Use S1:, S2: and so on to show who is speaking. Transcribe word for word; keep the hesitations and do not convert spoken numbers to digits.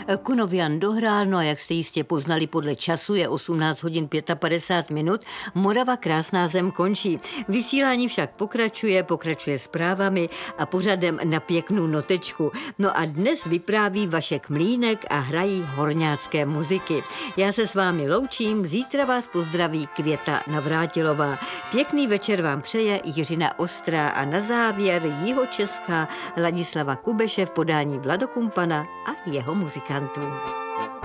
S1: Kunovian dohrál, no a jak jste jistě poznali podle času, je osmnáct hodin padesát pět minut, Morava krásná zem končí. Vysílání však pokračuje, pokračuje zprávami a pořadem na pěknou notečku. No a dnes vypráví Vašek Mlýnek a hrají horňácké muziky. Já se s vámi loučím, zítra vás pozdraví Květa Navrátilová. Pěkný večer vám přeje Jiřina Ostrá a na závěr jihočeská Ladislava Kubeše v podání Vlado Kumpana a jeho muzikantů.